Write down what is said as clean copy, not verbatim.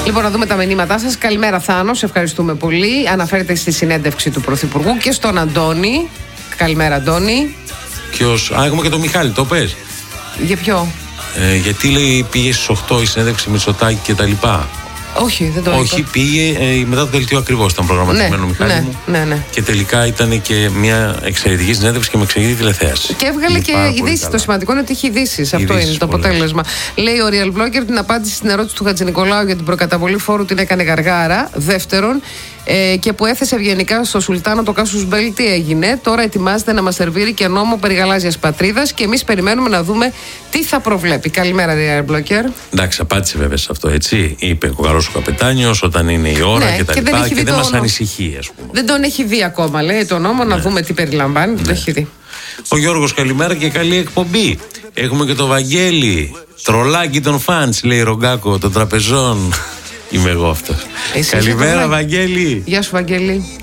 Λοιπόν, να δούμε τα μηνύματά σας. Καλημέρα, Θάνο. Σε ευχαριστούμε πολύ. Αναφέρεται στη συνέντευξη του Πρωθυπουργού και στον Αντώνη. Καλημέρα, Αντώνη. Ποιος? Έχουμε και τον Μιχάλη, το πες. Για ποιο? Γιατί λέει πήγε στις 8 η συνέντευξη Μητσοτάκη και τα λοιπά. Όχι, δεν το Όχι, είπα. πήγε μετά το δελτίο ακριβώς. Ήταν προγραμματισμένο, Μιχάλη μου. Ναι. Και τελικά ήταν και μια εξαιρετική συνέντευξη και με εξαιρετική τηλεθέαση. Και έβγαλε και ειδήσεις. Το σημαντικό είναι ότι έχει ειδήσεις. Αυτό είναι το αποτέλεσμα. Λέει ο Real Blogger την απάντηση στην ερώτηση του Χατζηνικολάου για την προκαταβολή φόρου την έκανε γαργάρα. Δεύτερον, και που έθεσε ευγενικά στο Σουλτάνο το Κάσους Μπέλ, τι έγινε. Τώρα ετοιμάζεται να μας σερβίρει και νόμο περί γαλάζιας πατρίδας και εμείς περιμένουμε να δούμε τι θα προβλέπει. Καλημέρα, Real Blogger. Εντάξει, απάντησε βέβαια σε αυτό, έτσι. Είπε ο καλός ο καπετάνιος όταν είναι η ώρα και τα λοιπά. Και δεν μας ανησυχεί, ας πούμε. Δεν τον έχει δει ακόμα, λέει το νόμο, να δούμε τι περιλαμβάνει. Δεν το έχει δει. Ο Γιώργος, καλημέρα και καλή εκπομπή. Έχουμε και το Βαγγέλη. Τρολάκι των φαντς, λέει Ρογκάκο των τραπεζών. Είμαι εγώ αυτός. Καλημέρα, Βαγγέλη. Γεια σου, Βαγγέλη.